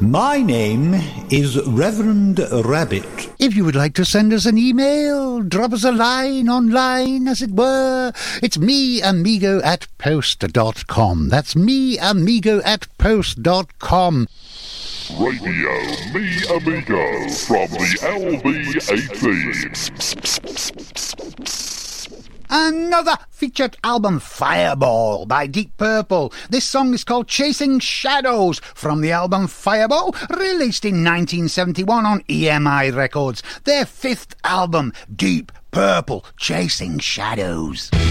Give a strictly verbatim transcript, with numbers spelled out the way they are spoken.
My name is Reverend Rabbit. If you would like to send us an email, drop us a line online, as it were, it's meamigo at post dot com. That's meamigo at post dot com. Radio Me Amigo from the L B eighteen. Another featured album, Fireball, by Deep Purple. This song is called Chasing Shadows, from the album Fireball, released in nineteen seventy-one on E M I Records. Their fifth album, Deep Purple, Chasing Shadows.